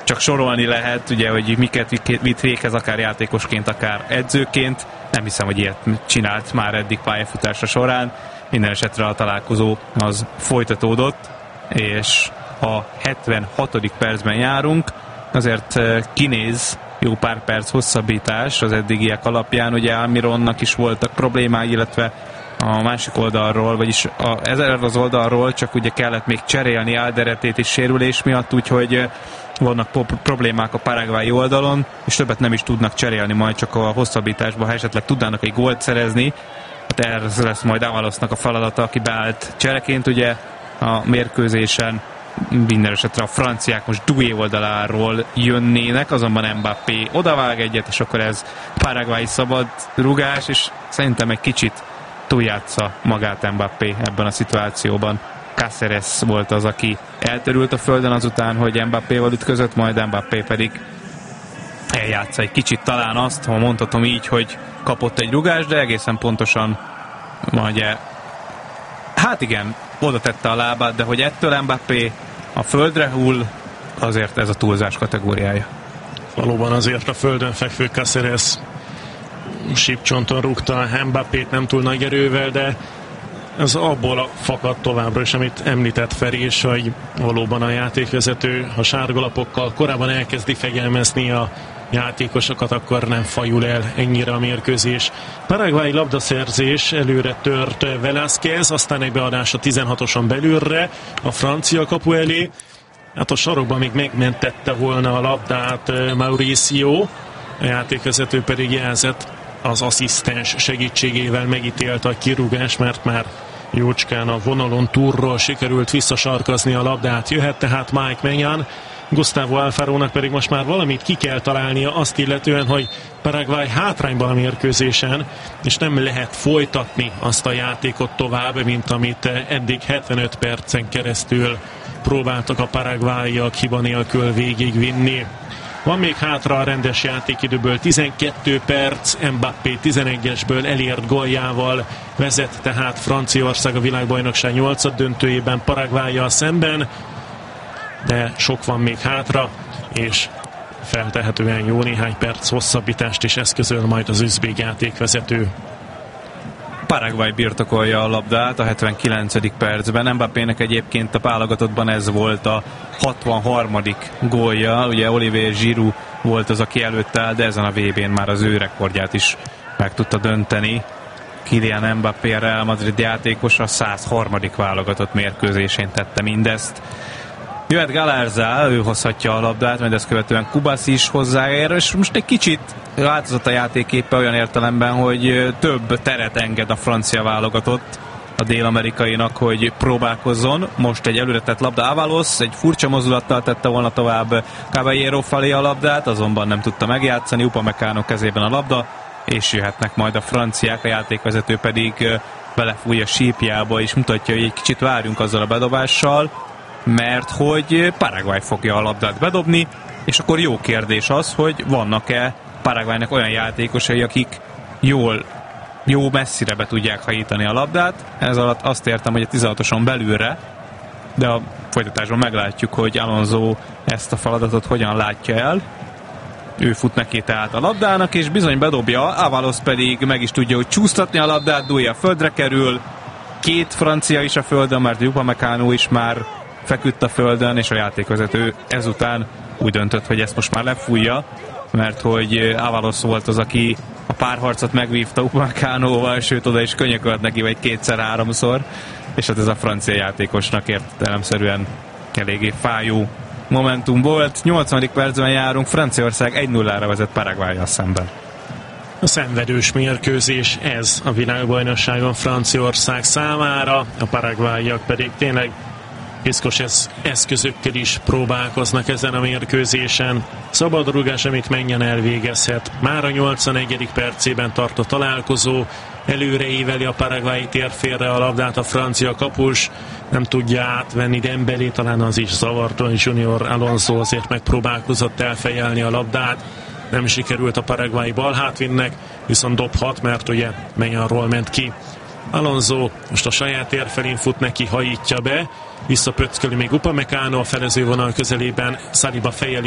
csak sorolni lehet, ugye, hogy miket vitt véghez, akár játékosként, akár edzőként. Nem hiszem, hogy ilyet csinált már eddig pályafutása során. Minden esetre a találkozó az folytatódott, és a 76. percben járunk. Azért kinéz jó pár perc hosszabbítás az eddigiek alapján. Ugye Almironnak is voltak problémái, illetve a másik oldalról, vagyis ezzel az oldalról csak ugye kellett még cserélni Alderetét is sérülés miatt, úgyhogy vannak problémák a paraguayi oldalon, és többet nem is tudnak cserélni majd csak a hosszabbításban, ha esetleg tudnának egy gólt szerezni. Hát ez lesz majd Ávalosnak a feladata, aki beállt csereként ugye a mérkőzésen. Minden esetre a franciák most Doué oldaláról jönnének, azonban Mbappé odavág egyet, és akkor ez paraguayi szabad rugás, és szerintem egy kicsit túljátsza magát Mbappé ebben a szituációban. Cáceres volt az, aki elterült a földön azután, hogy Mbappéval ütközött, majd Mbappé pedig eljátsza egy kicsit talán azt, ha mondhatom így, hogy kapott egy rugást, de egészen pontosan ugye, hát igen, oda tette a lábát, de hogy ettől Mbappé a földre hull, azért ez a túlzás kategóriája. Valóban azért a földön fekvő Cáceres sípcsonton rúgta Mbappét nem túl nagy erővel, de ez abból fakad továbbra is, amit említett Feri is, hogy valóban a játékvezető, ha sárgalapokkal korábban elkezdi fegyelmezni a játékosokat, akkor nem fajul el ennyire a mérkőzés. Paraguayi labdaszerzés, előre tört Velázquez, aztán egy beadás a 16-oson belülre, a francia kapu elé. Hát a sarokban még megmentette volna a labdát Mauricio, a játékvezető pedig jelzett, az asszisztens segítségével megítélte a kirúgás, mert már jócskán a vonalon túlról sikerült visszasarkazni a labdát. Jöhet tehát Mike Maignan, Gustavo Alfarónak pedig most már valamit ki kell találnia azt illetően, hogy Paraguay hátrányban a mérkőzésen, és nem lehet folytatni azt a játékot tovább, mint amit eddig 75 percen keresztül próbáltak a paraguayiak hiba nélkül végigvinni. Van még hátra a rendes játékidőből 12 perc, Mbappé 11-esből elért góljával vezet tehát Franciaország a világbajnokság 8. döntőjében Paraguayyal szemben, de sok van még hátra, és feltehetően jó néhány perc hosszabbítást is eszközöl majd az üzbég játékvezető. Paraguay birtokolja a labdát a 79. percben. Mbappének egyébként a válogatottban ez volt a 63. gólja. Ugye Olivier Giroud volt az, aki előtt áll, de ezen a VB-n már az ő rekordját is meg tudta dönteni. Kylian Mbappé, a Real Madrid játékos, a 103. válogatott mérkőzésén tette mindezt. Jöhet Galarza, ő hozhatja a labdát, majd ezt követően Kubasi is hozzáér, és most egy kicsit változott a játékképe olyan értelemben, hogy több teret enged a francia válogatott a dél-amerikainak, hogy próbálkozzon. Most egy előretett labda Ávalos, egy furcsa mozdulattal tette volna tovább Caballero felé a labdát, azonban nem tudta megjátszani, Upamecano kezében a labda, és jöhetnek majd a franciák, a játékvezető pedig belefúj a sípjába, és mutatja, hogy egy kicsit várjunk azzal a bedobással, mert hogy Paraguay fogja a labdát bedobni, és akkor jó kérdés az, hogy vannak-e Paraguaynak olyan játékosai, akik jó messzire be tudják hajítani a labdát. Ez alatt azt értem, hogy a 16-oson belülre, de a folytatásban meglátjuk, hogy Alonso ezt a feladatot hogyan látja el. Ő fut neki tehát a labdának, és bizony bedobja, Ávalos pedig meg is tudja, hogy csúsztatni a labdát, Doué a földre kerül, két francia is a földön, mert Upamecano is már feküdt a földön, és a játékvezető ezután úgy döntött, hogy ezt most már lefújja, mert hogy Ávalos volt az, aki a párharcot megvívta Upamecanoval, sőt oda is könyökölt neki, vagy kétszer-háromszor, és hát ez a francia játékosnak értelemszerűen eléggé fájó momentum volt. 80. percben járunk, Franciaország 1-0-ra vezet Paraguayyal szemben. A szenvedős mérkőzés ez a világbajnokságon Franciaország számára, a paraguayiak pedig tényleg piszkos eszközökkel is próbálkoznak ezen a mérkőzésen. Szabadrúgás, amit Maignan elvégezhet. Már a 81. percében tart a találkozó, előre éveli a paraguayi térfélre a labdát a francia kapus, nem tudja átvenni Dembélé, talán az is zavartó, Junior Alonso azért megpróbálkozott elfejelni a labdát, nem sikerült a paraguayi balhátvinnek, viszont dobhat, mert ugye Maignanról ment ki. Alonso most a saját tér felén fut neki, hajítja be, visszapöcköli még Upamecano a felezővonal közelében, Saliba fejjel